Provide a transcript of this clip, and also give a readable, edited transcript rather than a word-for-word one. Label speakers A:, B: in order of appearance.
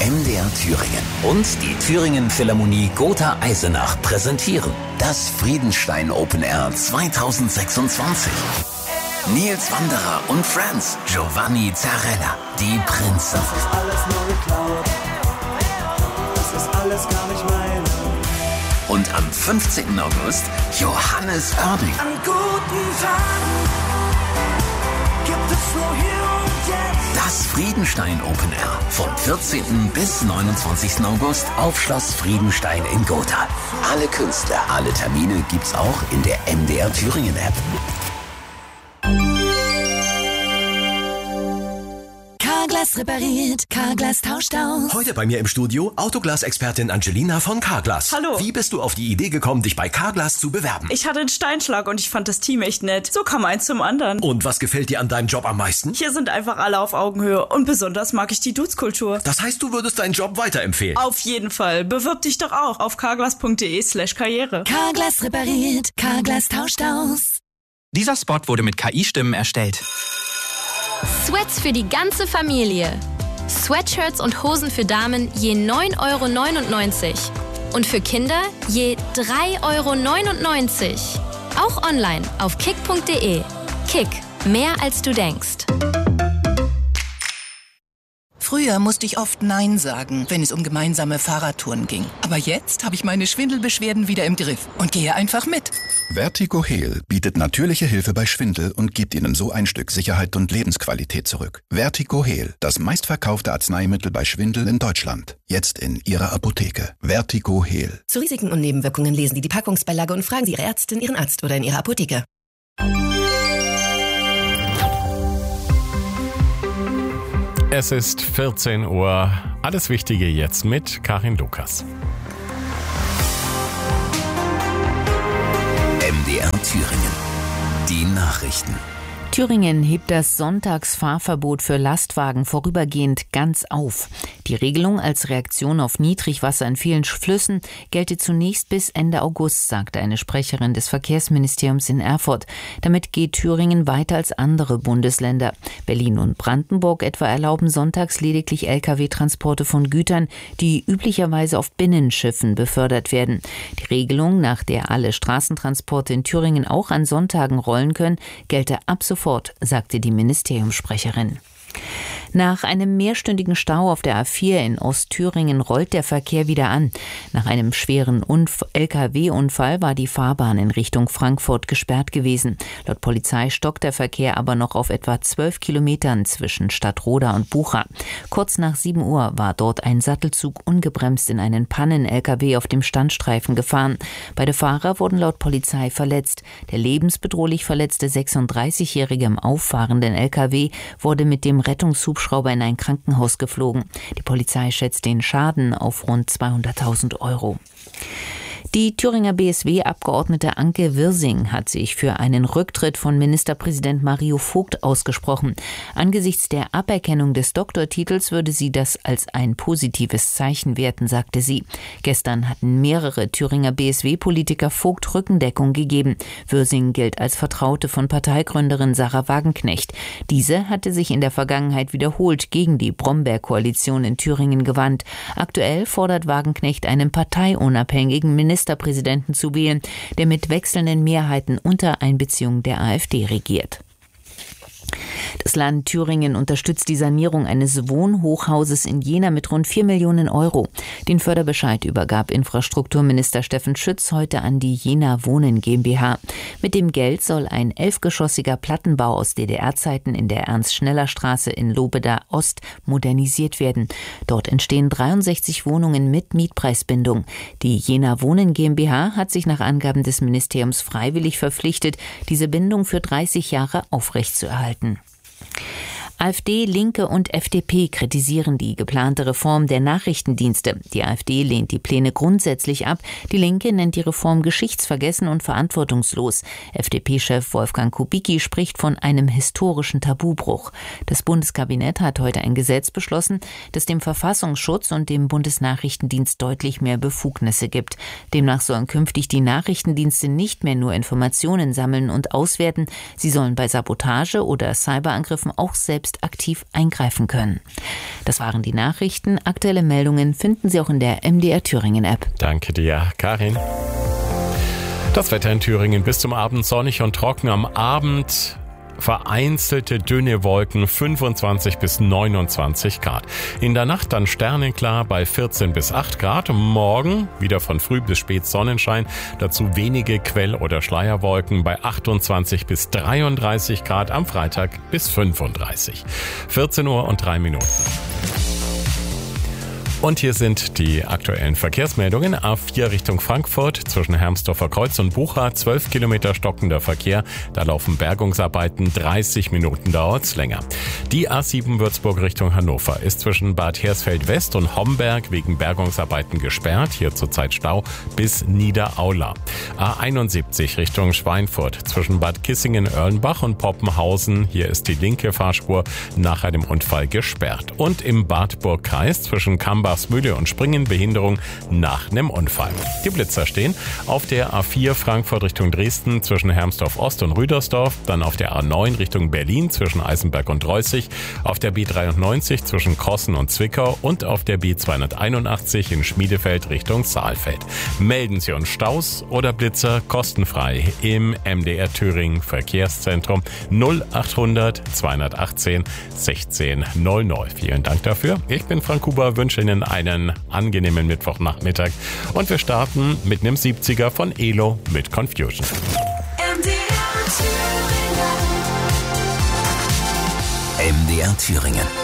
A: MDR Thüringen und die Thüringen Philharmonie Gotha Eisenach präsentieren das Friedenstein Open Air 2026. Nils Wanderer und Friends, Giovanni Zarella, die Prinzen.
B: Das ist alles nur geklaut. Das ist alles gar nicht meine.
A: Und am 15. August Johannes Oerding.
B: An guten Tagen gibt es nur hier und jetzt.
A: Das Friedenstein Open Air vom 14. bis 29. August auf Schloss Friedenstein in Gotha. Alle Künstler, alle Termine gibt's auch in der MDR Thüringen App.
C: Carglass repariert, Carglass tauscht aus.
D: Heute bei mir im Studio Autoglas-Expertin Angelina von Carglass.
E: Hallo.
D: Wie bist du auf die Idee gekommen, dich bei Carglass zu bewerben?
E: Ich hatte einen Steinschlag und ich fand das Team echt nett. So kam eins zum anderen.
D: Und was gefällt dir an deinem Job am meisten?
E: Hier sind einfach alle auf Augenhöhe und besonders mag ich die Dudes-Kultur.
D: Das heißt, du würdest deinen Job weiterempfehlen?
E: Auf jeden Fall. Bewirb dich doch auch auf carglass.de/karriere.
C: Carglass repariert, Carglass tauscht aus.
F: Dieser Spot wurde mit KI-Stimmen erstellt.
G: Sweats für die ganze Familie. Sweatshirts und Hosen für Damen je 9,99 €. Und für Kinder je 3,99 €. Auch online auf kick.de. Kick, mehr als du denkst.
H: Früher musste ich oft Nein sagen, wenn es um gemeinsame Fahrradtouren ging. Aber jetzt habe ich meine Schwindelbeschwerden wieder im Griff und gehe einfach mit.
I: Vertigo Heal bietet natürliche Hilfe bei Schwindel und gibt Ihnen so ein Stück Sicherheit und Lebensqualität zurück. Vertigo Heal, das meistverkaufte Arzneimittel bei Schwindel in Deutschland. Jetzt in Ihrer Apotheke. Vertigo Heal.
J: Zu Risiken und Nebenwirkungen lesen Sie die Packungsbeilage und fragen Sie Ihre Ärztin, Ihren Arzt oder in Ihrer Apotheke.
K: Es ist 14 Uhr. Alles Wichtige jetzt mit Karin Lukas.
A: MDR Thüringen. Die Nachrichten.
L: Thüringen hebt das Sonntagsfahrverbot für Lastwagen vorübergehend ganz auf. Die Regelung als Reaktion auf Niedrigwasser in vielen Flüssen gelte zunächst bis Ende August, sagte eine Sprecherin des Verkehrsministeriums in Erfurt. Damit geht Thüringen weiter als andere Bundesländer. Berlin und Brandenburg etwa erlauben sonntags lediglich Lkw-Transporte von Gütern, die üblicherweise auf Binnenschiffen befördert werden. Die Regelung, nach der alle Straßentransporte in Thüringen auch an Sonntagen rollen können, gelte ab sofort, sagte die Ministeriumssprecherin. Nach einem mehrstündigen Stau auf der A4 in Ostthüringen rollt der Verkehr wieder an. Nach einem schweren Lkw-Unfall war die Fahrbahn in Richtung Frankfurt gesperrt gewesen. Laut Polizei stockt der Verkehr aber noch auf etwa 12 Kilometern zwischen Stadtroda und Bucha. Kurz nach 7 Uhr war dort ein Sattelzug ungebremst in einen Pannen-Lkw auf dem Standstreifen gefahren. Beide Fahrer wurden laut Polizei verletzt. Der lebensbedrohlich verletzte 36-Jährige im auffahrenden Lkw wurde mit dem Rettungshubschrauber in ein Krankenhaus geflogen. Die Polizei schätzt den Schaden auf rund 200.000 €. Die Thüringer BSW-Abgeordnete Anke Wirsing hat sich für einen Rücktritt von Ministerpräsident Mario Vogt ausgesprochen. Angesichts der Aberkennung des Doktortitels würde sie das als ein positives Zeichen werten, sagte sie. Gestern hatten mehrere Thüringer BSW-Politiker Vogt Rückendeckung gegeben. Wirsing gilt als Vertraute von Parteigründerin Sarah Wagenknecht. Diese hatte sich in der Vergangenheit wiederholt gegen die Bromberg-Koalition in Thüringen gewandt. Aktuell fordert Wagenknecht einen parteiunabhängigen Ministerpräsidenten zu wählen, der mit wechselnden Mehrheiten unter Einbeziehung der AfD regiert. Das Land Thüringen unterstützt die Sanierung eines Wohnhochhauses in Jena mit rund 4 Millionen €. Den Förderbescheid übergab Infrastrukturminister Steffen Schütz heute an die Jena Wohnen GmbH. Mit dem Geld soll ein 11-geschossiger Plattenbau aus DDR-Zeiten in der Ernst-Schneller-Straße in Lobeda-Ost modernisiert werden. Dort entstehen 63 Wohnungen mit Mietpreisbindung. Die Jena Wohnen GmbH hat sich nach Angaben des Ministeriums freiwillig verpflichtet, diese Bindung für 30 Jahre aufrechtzuerhalten. AfD, Linke und FDP kritisieren die geplante Reform der Nachrichtendienste. Die AfD lehnt die Pläne grundsätzlich ab. Die Linke nennt die Reform geschichtsvergessen und verantwortungslos. FDP-Chef Wolfgang Kubicki spricht von einem historischen Tabubruch. Das Bundeskabinett hat heute ein Gesetz beschlossen, das dem Verfassungsschutz und dem Bundesnachrichtendienst deutlich mehr Befugnisse gibt. Demnach sollen künftig die Nachrichtendienste nicht mehr nur Informationen sammeln und auswerten. Sie sollen bei Sabotage oder Cyberangriffen auch selbst aktiv eingreifen können. Das waren die Nachrichten. Aktuelle Meldungen finden Sie auch in der MDR Thüringen App.
K: Danke dir, Karin. Das Wetter in Thüringen bis zum Abend sonnig und trocken. Am Abend vereinzelte dünne Wolken, 25 bis 29 Grad. In der Nacht dann sternenklar bei 14 bis 8 Grad. Morgen wieder von früh bis spät Sonnenschein. Dazu wenige Quell- oder Schleierwolken bei 28 bis 33 Grad. Am Freitag bis 35. 14 Uhr und 3 Minuten. Und hier sind die aktuellen Verkehrsmeldungen. A4 Richtung Frankfurt zwischen Hermsdorfer Kreuz und Bucha, 12 Kilometer stockender Verkehr. Da laufen Bergungsarbeiten, 30 Minuten dauert's länger. Die A7 Würzburg Richtung Hannover ist zwischen Bad Hersfeld West und Homberg wegen Bergungsarbeiten gesperrt. Hier zurzeit Stau bis Niederaula. A71 Richtung Schweinfurt zwischen Bad Kissingen-Erlenbach und Poppenhausen. Hier ist die linke Fahrspur nach einem Unfall gesperrt. Und im Wartburgkreis zwischen Kambachsmühle und Springen Behinderung nach einem Unfall. Die Blitzer stehen auf der A4 Frankfurt Richtung Dresden zwischen Hermsdorf Ost und Rüdersdorf, dann auf der A9 Richtung Berlin zwischen Eisenberg und Reußig, auf der B93 zwischen Krossen und Zwickau und auf der B281 in Schmiedefeld Richtung Saalfeld. Melden Sie uns Staus oder Blitzer kostenfrei im MDR Thüringen Verkehrszentrum 0800 218 1600. Vielen Dank dafür. Ich bin Frank Huber, wünsche Ihnen einen angenehmen Mittwochnachmittag und wir starten mit einem 70er von ELO mit Confusion.
A: MDR Thüringen.